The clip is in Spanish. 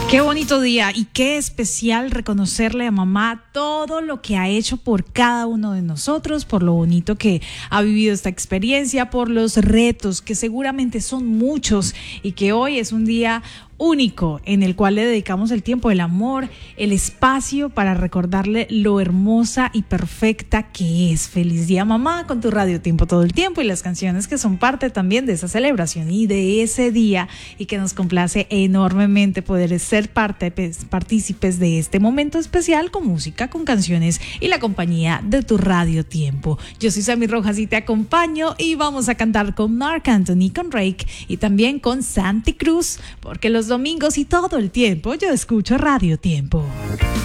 Qué bonito día y qué especial reconocerle a mamá todo lo que ha hecho por cada uno de nosotros, por lo bonito que ha vivido esta experiencia, por los retos que seguramente son muchos y que hoy es un día único en el cual le dedicamos el tiempo, el amor, el espacio para recordarle lo hermosa y perfecta que es. Feliz día, mamá, con tu Radio Tiempo todo el tiempo y las canciones que son parte también de esa celebración y de ese día, y que nos complace enormemente poder ser partícipes de este momento especial con música, con canciones y la compañía de tu Radio Tiempo. Yo soy Sammy Rojas y te acompaño, y vamos a cantar con Marc Anthony, con Rake y también con Santi Cruz, porque los domingos y todo el tiempo yo escucho Radio Tiempo.